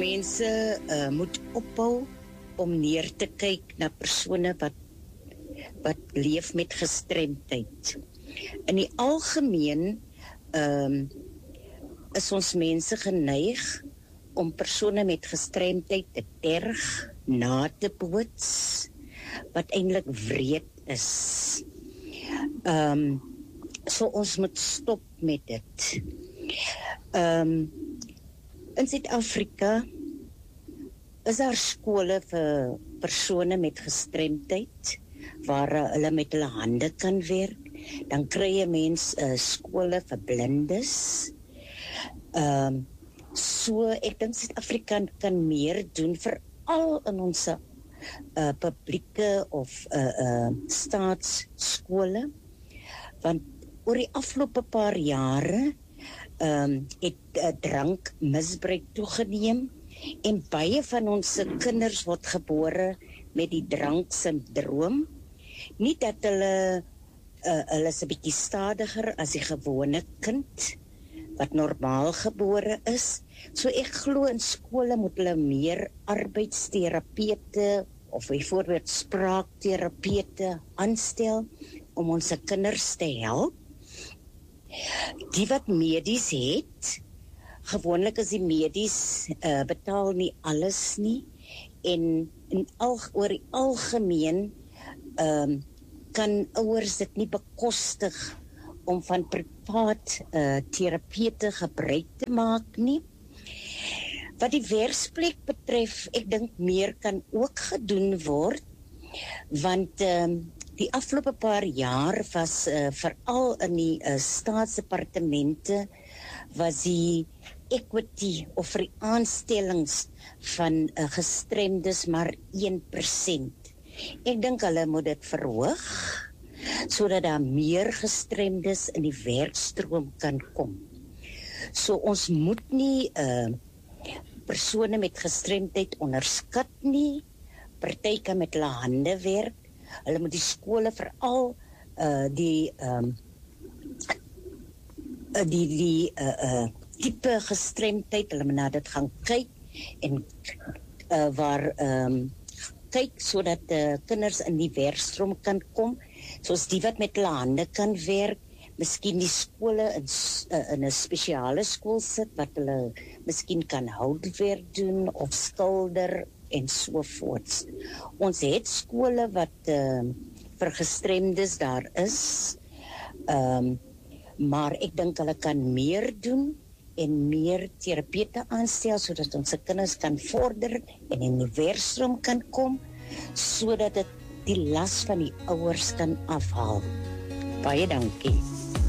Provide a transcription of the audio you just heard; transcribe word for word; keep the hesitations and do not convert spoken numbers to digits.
Mense uh, moet ophou om neer te kyk na persone wat wat leef met gestremdheid. In die algemeen um, is ons mense geneig om persone met gestremdheid te terg, na te boots, wat eintlik wreed is. Um, so ons moet stop met dit. Um, in Suid-Afrika is daar skole vir persone met gestremdheid, waar uh, hulle met hulle hande kan werk. Dan kry jy mens uh, skole vir blindes. Um, so ek dink Suid-Afrika kan meer doen, veral in ons uh, publieke of uh, uh, staatsskole, want oor die afgelope paar jare um, het uh, drankmisbruik toegeneem, en baie van ons kinders word gebore met die dranksyndroom. Nie dat hulle uh, hulle is 'n bietjie stadiger as die gewone kind wat normaal gebore is. So ek glo in skole moet hulle meer arbeidsterapeute of byvoorbeeld spraakterapeute aanstel om ons kinders te help. Die wat medies het, gewoonlik is die medies uh, betaal nie alles nie, en in al, oor die algemeen um, kan ouers dit nie bekostig om van privaat uh, terapeute gebruik te maak nie. Wat die werksplek betref, ek dink meer kan ook gedoen word, want um, die afgelope paar jaar was uh, veral in die uh, staatsdepartemente was die equity of die aanstellings van uh, gestremdes maar een persent. Ek dink hulle moet dit verhoog, sodat daar meer gestremdes in die werkstroom kan kom. So ons moet nie uh, persone met gestremdheid onderskat nie, party kan met hulle hande werk, hulle moet die skole veral uh, die um, uh, die, die uh, uh, type gestremdheid, hulle moet na dit gaan kyk, en uh, waar um, kyk, sodat uh, kinders in die werkstroom kan kom, soos die wat met hulle hande kan werk, miskien die skole in, uh, in 'n spesiale skool sit, wat hulle miskien kan houtwerk doen, of skilder, en sovoorts. Ons het skole wat uh, vir gestremdes daar is, um, maar ek dink hulle kan meer doen, en meer terapeute aanstel, sodat ons kinders kan vorder, en in die werkstroom kan kom, sodat dit die las van die ouers kan afhaal. Baie dankie.